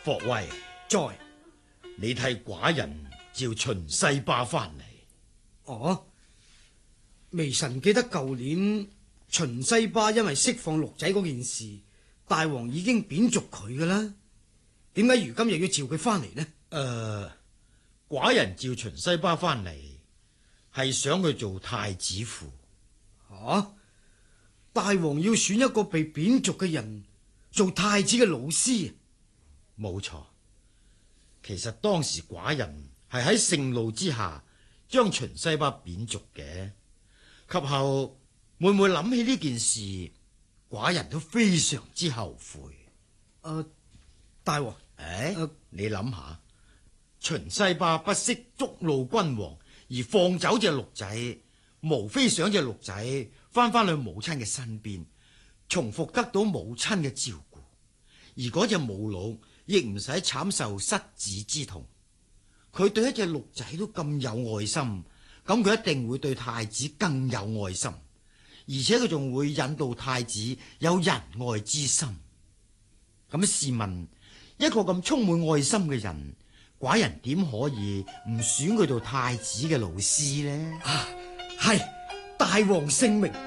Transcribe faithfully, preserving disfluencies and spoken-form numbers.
霍威， 在。 你替寡人召秦西巴翻嚟。 哦，微臣記得舊年秦西巴因為釋放鹿仔嗰件事，大王已經貶黜佢噶啦。點解如今又要召佢翻嚟呢？ 誒、呃，寡人召秦西巴翻嚟，係想佢做太子父。 啊！大王要選一個被貶黜嘅人做太子嘅老師？ 冇錯。其實當時寡人係喺盛怒之下將秦西巴貶黜嘅，及後每每諗起呢件事，寡人都非常之後悔。 誒、呃，大王，誒、 哎呃， 你諗下，秦西巴不惜觸怒君王而放走隻鹿仔，無非想隻鹿仔翻返去母親嘅身邊，重複得到母親嘅照顧，而嗰隻母鹿亦唔使慘受失子之痛。佢對一隻鹿仔都咁有愛心，咁佢一定會對太子更有愛心，而且佢仲會引導太子有仁愛之心。咁試問，一個咁充滿愛心嘅人，寡人點可以唔選佢做太子嘅老師呢？ 啊，係大王聖明。